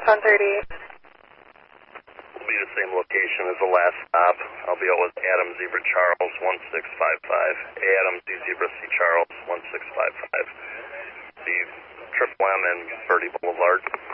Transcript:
130. Will be the same location as the last stop. I'll be out with Adam Zebra Charles 1655. Adam Z Zebra C Charles 1655. The Triple M and Verde Boulevard.